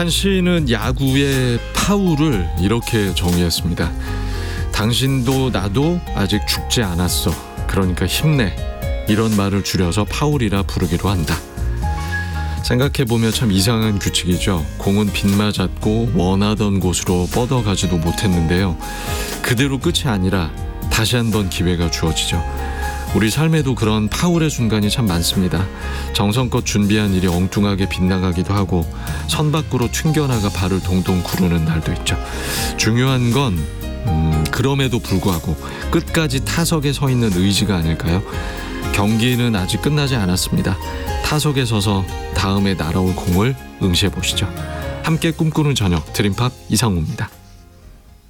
한 시인은 야구의 파울을 이렇게 정의했습니다. 당신도 나도 아직 죽지 않았어. 그러니까 힘내. 이런 말을 줄여서 파울이라 부르기로 한다. 생각해보면 참 이상한 규칙이죠. 공은 빗 맞았고 원하던 곳으로 뻗어가지도 못했는데요. 그대로 끝이 아니라 다시 한번 기회가 주어지죠. 우리 삶에도 그런 파울의 순간이 참 많습니다. 정성껏 준비한 일이 엉뚱하게 빗나가기도 하고 선 밖으로 튕겨나가 발을 동동 구르는 날도 있죠. 중요한 건 그럼에도 불구하고 끝까지 타석에 서 있는 의지가 아닐까요? 경기는 아직 끝나지 않았습니다. 타석에 서서 다음에 날아올 공을 응시해 보시죠. 함께 꿈꾸는 저녁 드림팝 이상우입니다.